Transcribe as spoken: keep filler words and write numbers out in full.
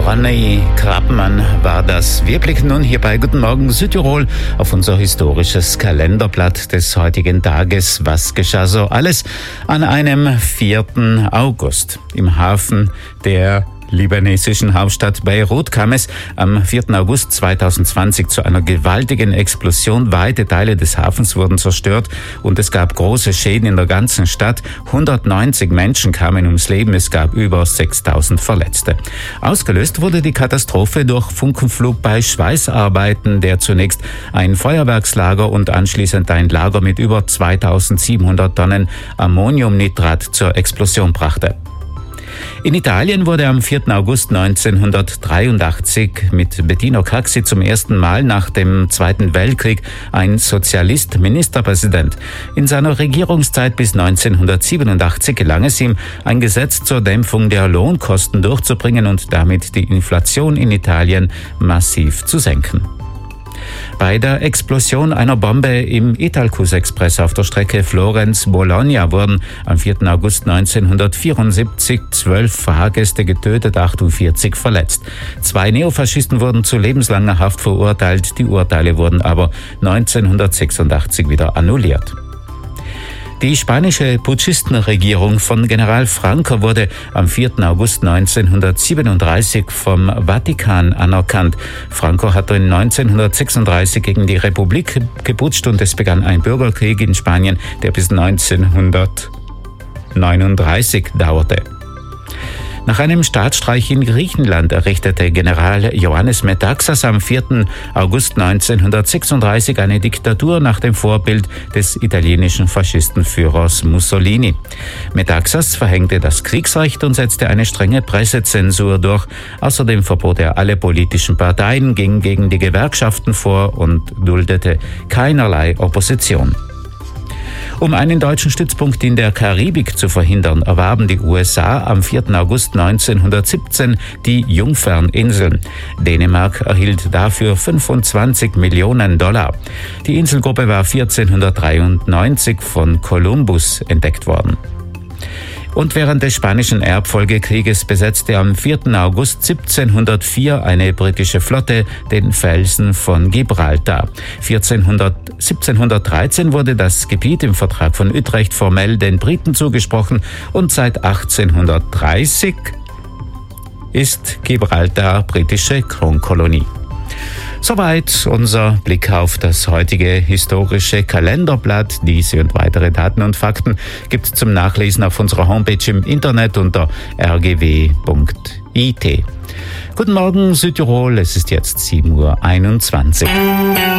Ronny Krabmann war das. Wir blicken nun hier bei Guten Morgen Südtirol auf unser historisches Kalenderblatt des heutigen Tages. Was geschah so alles an einem vierten August? Im Hafen der libanesischen Hauptstadt Beirut kam es am vierten August zweitausendzwanzig zu einer gewaltigen Explosion. Weite Teile des Hafens wurden zerstört und es gab große Schäden in der ganzen Stadt. hundertneunzig Menschen kamen ums Leben, es gab über sechstausend Verletzte. Ausgelöst wurde die Katastrophe durch Funkenflug bei Schweißarbeiten, der zunächst ein Feuerwerkslager und anschließend ein Lager mit über zweitausendsiebenhundert Tonnen Ammoniumnitrat zur Explosion brachte. In Italien wurde am vierten August neunzehnhundertdreiundachtzig mit Bettino Craxi zum ersten Mal nach dem Zweiten Weltkrieg ein Sozialist Ministerpräsident. In seiner Regierungszeit bis neunzehnhundertsiebenundachtzig gelang es ihm, ein Gesetz zur Dämpfung der Lohnkosten durchzubringen und damit die Inflation in Italien massiv zu senken. Bei der Explosion einer Bombe im Italcus-Express auf der Strecke Florenz-Bologna wurden am vierten August neunzehnhundertvierundsiebzig zwölf Fahrgäste getötet, achtundvierzig verletzt. Zwei Neofaschisten wurden zu lebenslanger Haft verurteilt, die Urteile wurden aber neunzehnhundertsechsundachtzig wieder annulliert. Die spanische Putschistenregierung von General Franco wurde am vierten August neunzehnhundertsiebenunddreißig vom Vatikan anerkannt. Franco hatte neunzehnhundertsechsunddreißig gegen die Republik geputscht und es begann ein Bürgerkrieg in Spanien, der bis neunzehnhundertneununddreißig dauerte. Nach einem Staatsstreich in Griechenland errichtete General Ioannis Metaxas am vierten August neunzehnhundertsechsunddreißig eine Diktatur nach dem Vorbild des italienischen Faschistenführers Mussolini. Metaxas verhängte das Kriegsrecht und setzte eine strenge Pressezensur durch. Außerdem verbot er alle politischen Parteien, ging gegen die Gewerkschaften vor und duldete keinerlei Opposition. Um einen deutschen Stützpunkt in der Karibik zu verhindern, erwarben die U S A am vierten August neunzehnhundertsiebzehn die Jungferninseln. Dänemark erhielt dafür fünfundzwanzig Millionen Dollar. Die Inselgruppe war vierzehnhundertdreiundneunzig von Kolumbus entdeckt worden. Und während des Spanischen Erbfolgekrieges besetzte am vierten August siebzehnhundertvier eine britische Flotte den Felsen von Gibraltar. siebzehnhundertdreizehn wurde das Gebiet im Vertrag von Utrecht formell den Briten zugesprochen und seit achtzehnhundertdreißig ist Gibraltar britische Kronkolonie. Soweit unser Blick auf das heutige historische Kalenderblatt. Diese und weitere Daten und Fakten gibt es zum Nachlesen auf unserer Homepage im Internet unter r g w punkt i t. Guten Morgen Südtirol, es ist jetzt sieben Uhr einundzwanzig.